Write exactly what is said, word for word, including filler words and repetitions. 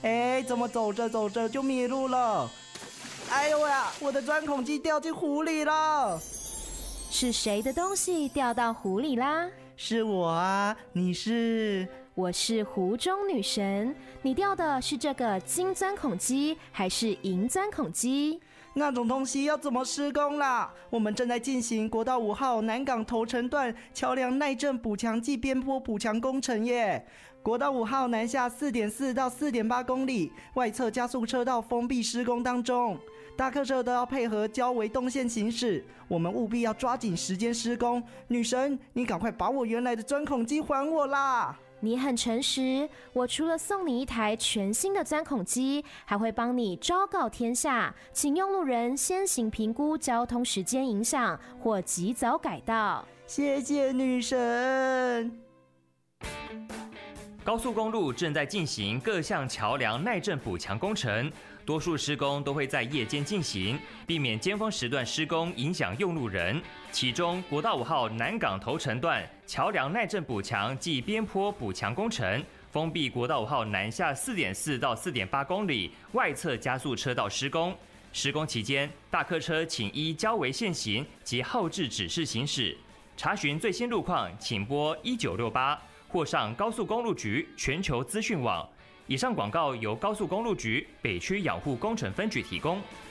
哎，怎么走着走着就迷路了？哎呦呀，我的钻孔机掉进湖里了！ 是谁的东西掉到湖里啦？ 是我啊，你是？ 我是湖中女神。你掉的是这个金钻孔机还是银钻孔机？ 那种东西要怎么施工啦？我们正在进行国道五号南港头城段桥梁耐震补强暨边坡补强工程耶。国道五号南下 四点四 到 四点八 公里，外侧加速车道封闭施工当中，大客车都要配合交维动线行驶，我们务必要抓紧时间施工。女神，你赶快把我原来的钻孔机还我啦！ 你很诚实，我除了送你一台全新的钻孔机，还会帮你昭告天下，请用路人先行评估交通时间影响或及早改道。 谢谢女神。 高速公路正在进行各项桥梁耐震补强工程，多数施工都会在夜间进行，避免尖峰时段施工影响用路人。其中，国道五号南港头城段桥梁耐震补强暨边坡补强工程，封闭国道五号南下 四点四 到 四点八 公里外侧加速车道施工。施工期间，大客车请依交维限行及后置指示行驶。查询最新路况，请拨一九六八。或上高速公路局全球资讯网。以上广告由高速公路局北区养护工程分局提供。